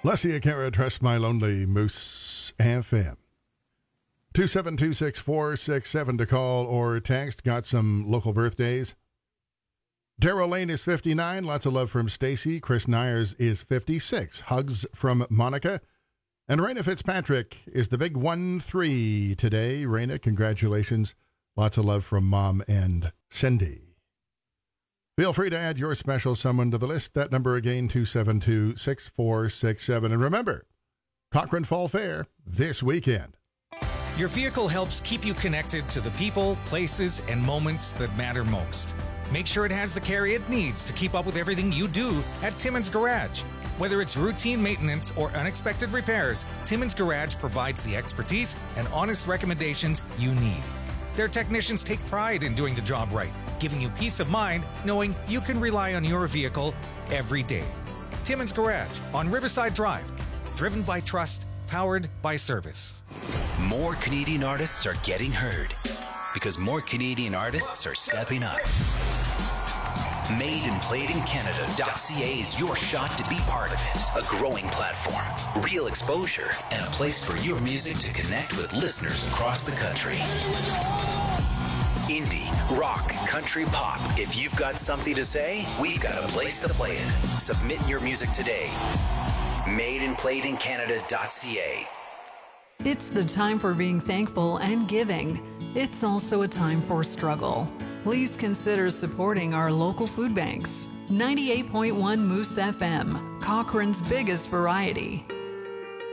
Leslie Akara, Trust My Lonely Moose FM. 2726467 to call or text. Got some local birthdays. Darrell Lane is 59. Lots of love from Stacy. Chris Nyers is 56. Hugs from Monica. And Raina Fitzpatrick is the big 1-3 today. Raina, congratulations. Lots of love from Mom and Cindy. Feel free to add your special someone to the list. That number again, 272-6467. And remember, Cochrane Fall Fair this weekend. Your vehicle helps keep you connected to the people, places, and moments that matter most. Make sure it has the care it needs to keep up with everything you do at Timmins Garage. Whether it's routine maintenance or unexpected repairs, Timmins Garage provides the expertise and honest recommendations you need. Their technicians take pride in doing the job right, giving you peace of mind knowing you can rely on your vehicle every day. Timmins Garage on Riverside Drive. Driven by trust, powered by service. More Canadian artists are getting heard because more Canadian artists are stepping up. MadeandPlayedInCanada.ca is your shot to be part of it. A growing platform, real exposure, and a place for your music to connect with listeners across the country. Indie, rock, country, pop. If you've got something to say, we've got a place to play it. Submit your music today. MadeandPlayedInCanada.ca. It's the time for being thankful and giving. It's also a time for struggle. Please consider supporting our local food banks. 98.1 Moose FM, Cochrane's biggest variety.